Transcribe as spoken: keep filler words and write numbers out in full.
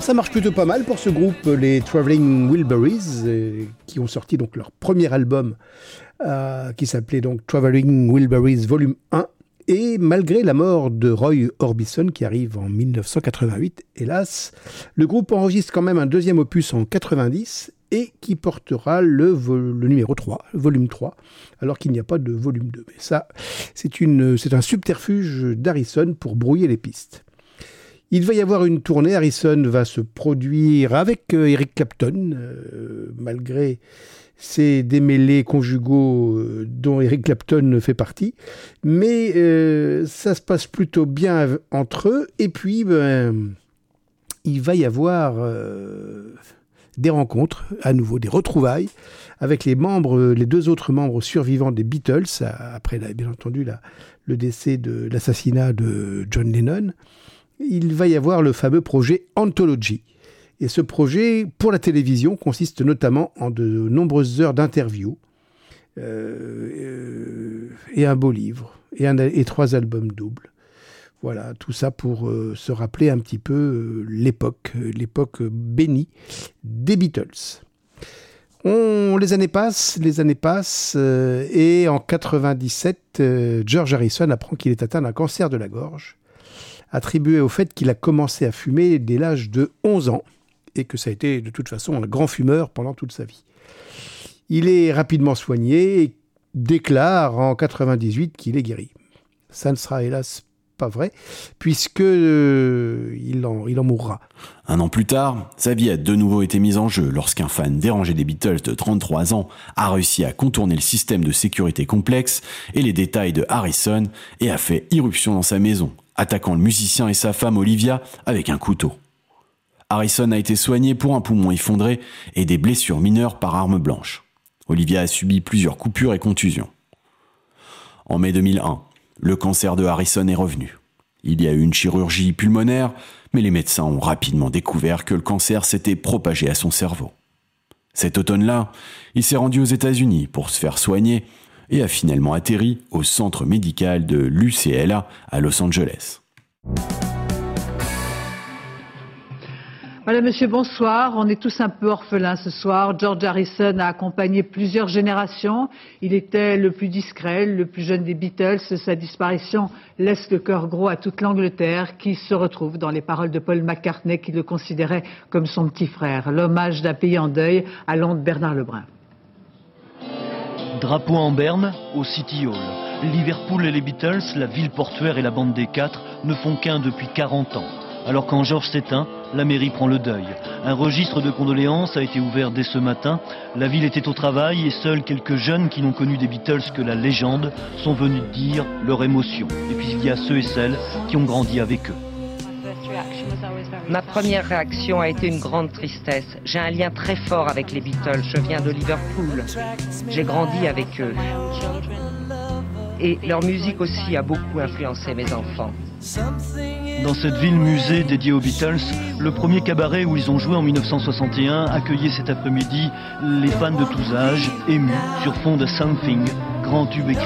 Ça marche plutôt pas mal pour ce groupe, les Traveling Wilburys, euh, qui ont sorti donc leur premier album euh, qui s'appelait donc Traveling Wilburys Volume un. Et malgré la mort de Roy Orbison qui arrive en dix-neuf cent quatre-vingt-huit, hélas, le groupe enregistre quand même un deuxième opus en quatre-vingt-dix et qui portera le, vo- le numéro trois, le volume trois, alors qu'il n'y a pas de volume deux. Mais ça, c'est, une, c'est un subterfuge d'Harrison pour brouiller les pistes. Il va y avoir une tournée, Harrison va se produire avec euh, Eric Clapton, euh, malgré ces démêlés conjugaux euh, dont Eric Clapton fait partie. Mais euh, ça se passe plutôt bien entre eux. Et puis, ben, il va y avoir euh, des rencontres, à nouveau, des retrouvailles, avec les membres, les deux autres membres survivants des Beatles, après, bien entendu, la, le décès de l'assassinat de John Lennon. Il va y avoir le fameux projet Anthology. Et ce projet, pour la télévision, consiste notamment en de nombreuses heures d'interviews euh, euh, et un beau livre, et, un, et trois albums doubles. Voilà, tout ça pour euh, se rappeler un petit peu euh, l'époque, l'époque bénie des Beatles. On, les années passent, les années passent, euh, et en quatre-vingt-dix-sept, euh, George Harrison apprend qu'il est atteint d'un cancer de la gorge, attribué au fait qu'il a commencé à fumer dès l'âge de onze ans et que ça a été de toute façon un grand fumeur pendant toute sa vie. Il est rapidement soigné et déclare en quatre-vingt-dix-huit qu'il est guéri. Ça ne sera hélas pas vrai puisque euh, il, en, il en mourra. Un an plus tard, sa vie a de nouveau été mise en jeu lorsqu'un fan dérangé des Beatles de trente-trois ans a réussi à contourner le système de sécurité complexe et les détails de Harrison et a fait irruption dans sa maison, attaquant le musicien et sa femme Olivia avec un couteau. Harrison a été soigné pour un poumon effondré et des blessures mineures par arme blanche. Olivia a subi plusieurs coupures et contusions. En mai deux mille un, le cancer de Harrison est revenu. Il y a eu une chirurgie pulmonaire, mais les médecins ont rapidement découvert que le cancer s'était propagé à son cerveau. Cet automne-là, il s'est rendu aux États-Unis pour se faire soigner et a finalement atterri au centre médical de l'U C L A à Los Angeles. Voilà, monsieur, bonsoir. On est tous un peu orphelins ce soir. George Harrison a accompagné plusieurs générations. Il était le plus discret, le plus jeune des Beatles. Sa disparition laisse le cœur gros à toute l'Angleterre qui se retrouve dans les paroles de Paul McCartney qui le considérait comme son petit frère. L'hommage d'un pays en deuil à Londres, Bernard Lebrun. Drapeau en berne au City Hall. Liverpool et les Beatles, la ville portuaire et la bande des quatre ne font qu'un depuis quarante ans. Alors quand George s'éteint, la mairie prend le deuil. Un registre de condoléances a été ouvert dès ce matin. La ville était au travail et seuls quelques jeunes qui n'ont connu des Beatles que la légende sont venus dire leur émotion. Et puis il y a ceux et celles qui ont grandi avec eux. Ma première réaction a été une grande tristesse. J'ai un lien très fort avec les Beatles. Je viens de Liverpool. J'ai grandi avec eux. Et leur musique aussi a beaucoup influencé mes enfants. Dans cette ville-musée dédiée aux Beatles, le premier cabaret où ils ont joué en mille neuf cent soixante et un accueillait cet après-midi les fans de tous âges, émus sur fond de Something, grand tube écrit